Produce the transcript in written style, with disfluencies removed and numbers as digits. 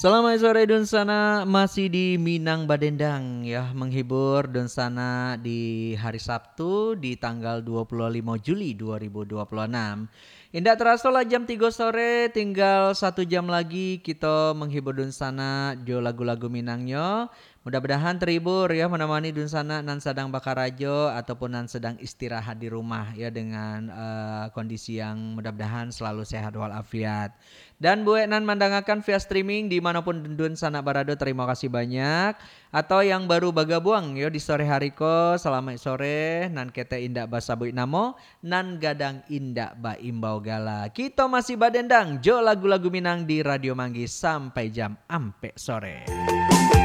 Selamat sore Dunsana, masih di Minang Badendang ya, menghibur Dunsana di hari Sabtu di tanggal 25 Juli 2026. Indah terasa lah jam 3 sore, tinggal 1 jam lagi kita menghibur Dunsana jo lagu-lagu Minangnya. Mudah-mudahan terhibur ya menemani Dunsana nan sedang bakarajo ataupun nan sedang istirahat di rumah ya dengan kondisi yang mudah-mudahan selalu sehat walafiat. Dan Bu Enan mandangakan via streaming dimanapun dendun sana barado, terima kasih banyak. Atau yang baru bagabuang yo di sore hari ko, selamat sore. Nan kete indak basa bu namo, nan gadang indak ba imbau gala. Kita masih badendang jo lagu-lagu Minang di Radio Manggis sampai jam ampe sore.